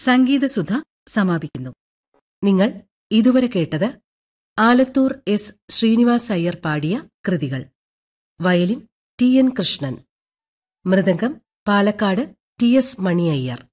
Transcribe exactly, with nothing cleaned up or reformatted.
സംഗീതസുധ സമാപിക്കുന്നു. നിങ്ങൾ ഇതുവരെ കേട്ടത് ആലത്തൂർ എസ് ശ്രീനിവാസ് അയ്യർ പാടിയ കൃതികൾ. Violin T N Krishnan, mridangam Palakkad T S Mani Iyer,